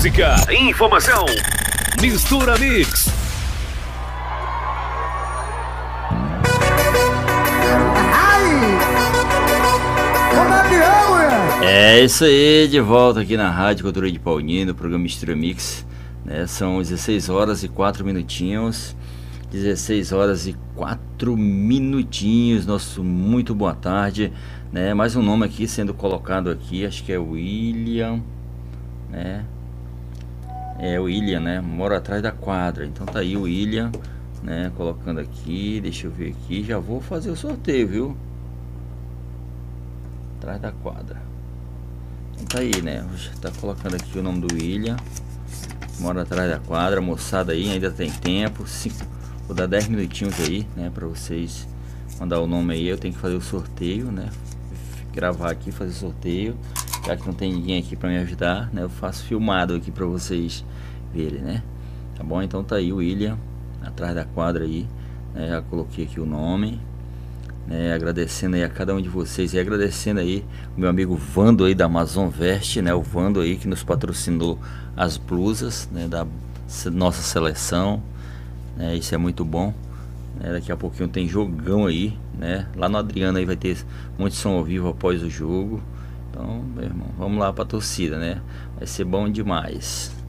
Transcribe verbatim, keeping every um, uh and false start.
Música, informação, Mistura Mix. É isso aí, de volta aqui na Rádio Cultura de Paulínia, no programa Mistura Mix, né? São dezesseis horas e quatro minutinhos, dezesseis horas e quatro minutinhos, nosso muito boa tarde, né? Mais um nome aqui sendo colocado aqui, acho que é William, né? É o William, né? Mora atrás da quadra, então tá aí o William, né? Colocando aqui, deixa eu ver aqui, já vou fazer o sorteio, viu? Atrás da quadra. Tá aí, né? Tá colocando aqui o nome do William. Mora atrás da quadra. Moçada aí, ainda tem tempo. Cinco, vou dar dez minutinhos aí, né? Pra vocês mandar o nome aí. Eu tenho que fazer o sorteio, né? Gravar aqui, fazer o sorteio. Já que não tem ninguém aqui pra me ajudar, né? Eu faço filmado aqui pra vocês verem, né? Tá bom? Então tá aí o William. Atrás da quadra aí, né? Já coloquei aqui o nome. É, agradecendo aí a cada um de vocês e agradecendo aí o meu amigo Vando aí da Amazon Veste, né? O Vando aí que nos patrocinou as blusas, né? Da nossa seleção, né? Isso é muito bom, né? Daqui a pouquinho tem jogão aí, né? Lá no Adriano aí vai ter muito som ao vivo após o jogo. Então, meu irmão, vamos lá pra torcida, né? Vai ser bom demais.